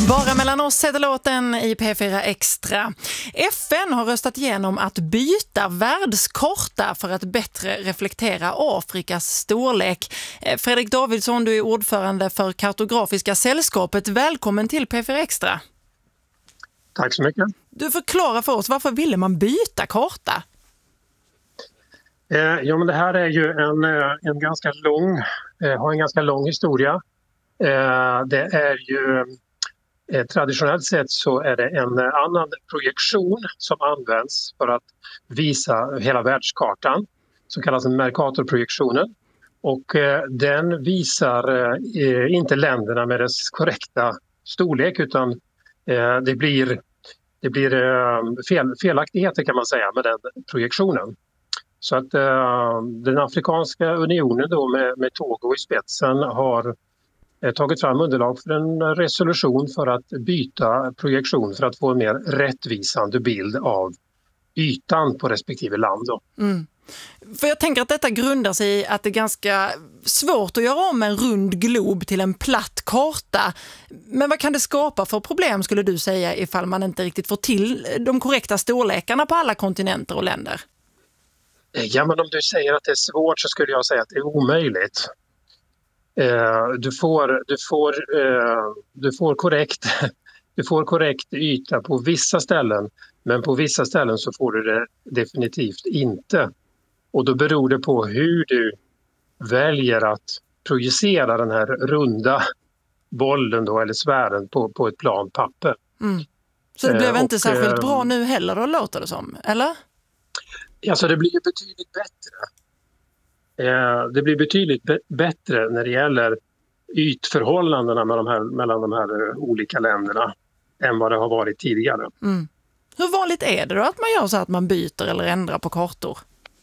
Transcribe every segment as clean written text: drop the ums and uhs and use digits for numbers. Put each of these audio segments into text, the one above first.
Bara mellan oss heter låten i P4 Extra. FN har röstat igenom att byta världskarta för att bättre reflektera Afrikas storlek. Fredrik Davidsson, du är ordförande för Kartografiska sällskapet. Välkommen till P4 Extra. Tack så mycket. Du förklarar för oss, varför ville man byta karta? Ja, men det här är ju en ganska lång historia. Det är ju traditionellt sett så är det en annan projektion som används för att visa hela världskartan, som kallas Mercatorprojektionen. Och den visar inte länderna med dess korrekta storlek, utan det blir felaktigheter kan man säga med den projektionen. Så att den Afrikanska unionen då med Togo i spetsen har tagit fram underlag för en resolution för att byta projektion för att få en mer rättvisande bild av ytan på respektive land. Då. Mm. För jag tänker att detta grundar sig i att det är ganska svårt att göra om en rund glob till en platt karta. Men vad kan det skapa för problem, skulle du säga, ifall man inte riktigt får till de korrekta storlekarna på alla kontinenter och länder? Ja, men om du säger att det är svårt så skulle jag säga att det är omöjligt. Du får korrekt yta på vissa ställen, men på vissa ställen så får du det definitivt inte. Och då beror det på hur du väljer att projicera den här runda bollen då, eller sfären på ett plan papper. Mm. Så det blev inte särskilt bra nu heller då, låter det som, eller? Alltså det blir ju betydligt bättre. Det blir betydligt bättre när det gäller ytförhållandena mellan de här olika länderna än vad det har varit tidigare. Mm. Hur vanligt är det då att man gör så att man byter eller ändrar på kartor?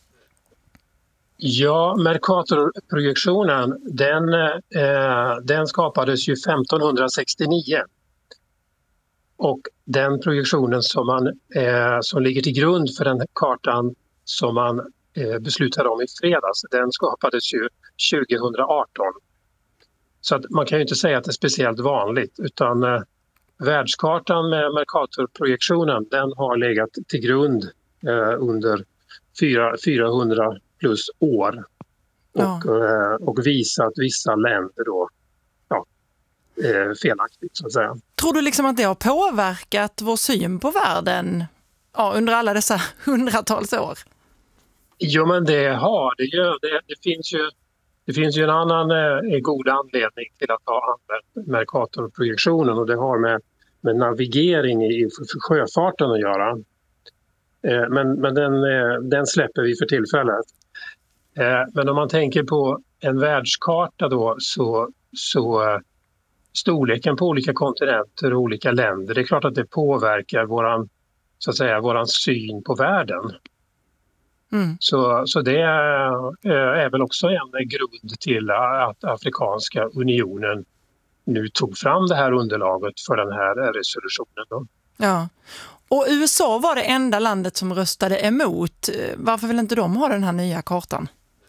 Ja, Mercatorprojektionen den skapades ju 1569. Och den projektionen som ligger till grund för den kartan som man beslutade om i fredags, den skapades ju 2018. Så att man kan ju inte säga att det är speciellt vanligt, utan världskartan med Mercatorprojektionen den har legat till grund under 400 plus år och visat vissa länder då felaktigt så att säga. Tror du liksom att det har påverkat vår syn på världen under alla dessa hundratals år? Jo, men det har det ju. Det finns ju en annan god anledning till att ha använt Mercatorprojektionen, och det har med navigering i sjöfarten att göra. Men den släpper vi för tillfället. Men om man tänker på en världskarta då så storleken på olika kontinenter och olika länder, det är klart att det påverkar våran syn på världen. Mm. Så det är väl också en grund till att Afrikanska unionen nu tog fram det här underlaget för den här resolutionen. Då. Ja, och USA var det enda landet som röstade emot. Varför vill inte de ha den här nya kartan?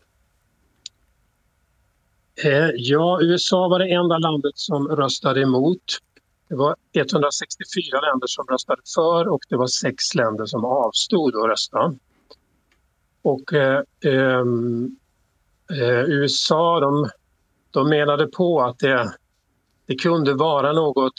Ja, USA var det enda landet som röstade emot. Det var 164 länder som röstade för och det var 6 länder som avstod att rösta. Och USA de menade på att det kunde vara något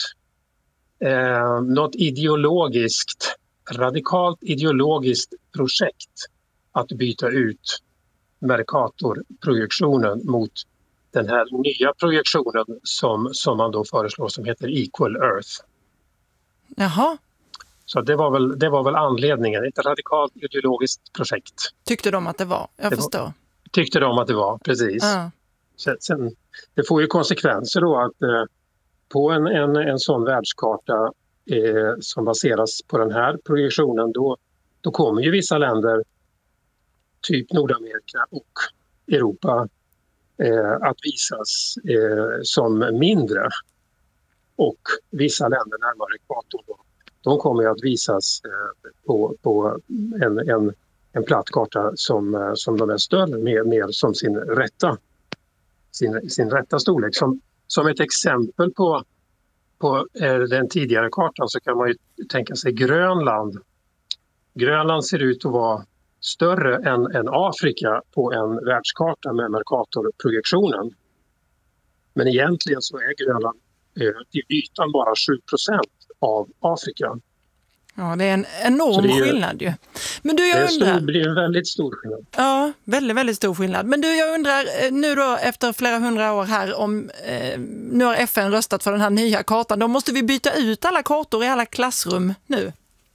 radikalt ideologiskt projekt att byta ut Mercatorprojektionen mot den här nya projektionen som man då föreslår som heter Equal Earth. Jaha. Så det var väl anledningen, ett radikalt ideologiskt projekt. Tyckte de att det var? Jag förstår. Tyckte de att det var, precis. Ja. Sen, det får ju konsekvenser då att på en sån världskarta som baseras på den här projektionen, då kommer ju vissa länder, typ Nordamerika och Europa, att visas som mindre. Och vissa länder närmare ekvatorn, de kommer att visas på en platt karta som de är större, mer som sin rätta storlek. Som ett exempel på på den tidigare kartan så kan man ju tänka sig Grönland. Grönland ser ut att vara större än Afrika på en världskarta med Mercator-projektionen. Men egentligen så är Grönland till ytan bara 7% av Afrika. Ja, det är en enorm skillnad ju. Men du, det blir en väldigt stor skillnad. Ja, väldigt, väldigt stor skillnad. Men du, jag undrar nu då efter flera hundra år här om nu har FN röstat för den här nya kartan. Då måste vi byta ut alla kartor i alla klassrum nu.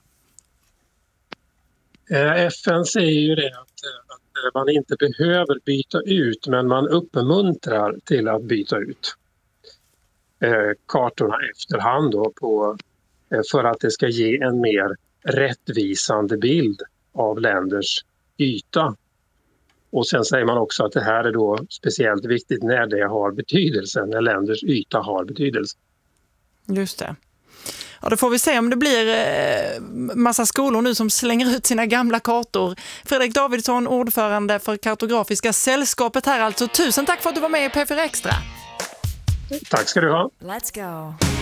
FN säger ju det att man inte behöver byta ut, men man uppmuntrar till att byta ut kartorna efterhand då för att det ska ge en mer rättvisande bild av länders yta. Och sen säger man också att det här är då speciellt viktigt när det har betydelse, när länders yta har betydelse. Just det. Ja, då får vi se om det blir massa skolor nu som slänger ut sina gamla kartor. Fredrik Davidsson, ordförande för Kartografiska sällskapet här alltså. Tusen tack för att du var med i P4 Extra. Tack ska du ha. Let's go.